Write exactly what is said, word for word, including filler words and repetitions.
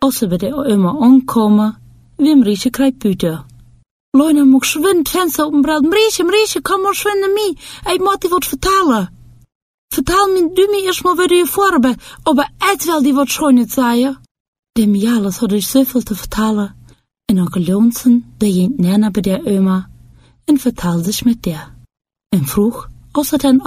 Als ze bij de oma aankomen, wie Marietje krijgt buiten. Leuna moet schwind venster openbranden. Marietje, Marietje, kom maar schwind naar mij. Ik moet die wat vertalen. Vertel me du mir eerst mal, wie je voor bent, aber et wel die wat schoon het zei. Dem Jales had ik zoveel te vertellen. En onkel Johnsen, die ging nana bij der oma, en vertelde zich met der. En vroeg, als het een